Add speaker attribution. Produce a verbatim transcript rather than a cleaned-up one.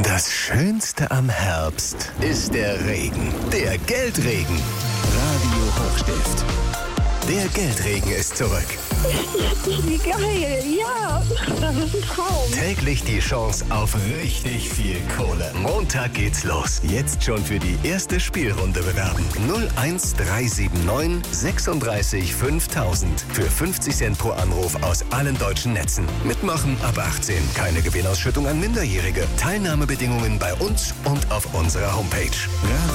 Speaker 1: Das Schönste am Herbst ist der Regen. Der Geldregen. Radio Hochstift. Der Geldregen ist zurück.
Speaker 2: Wie geil, ja, das ist ein Traum.
Speaker 1: Täglich die Chance auf richtig viel Kohle. Montag geht's los. Jetzt schon für die erste Spielrunde bewerben. null eins drei sieben neun sechsunddreißig fünftausend. Für fünfzig Cent pro Anruf aus allen deutschen Netzen. Mitmachen ab achtzehn. Keine Gewinnausschüttung an Minderjährige. Teilnahmebedingungen bei uns und auf unserer Homepage. Radio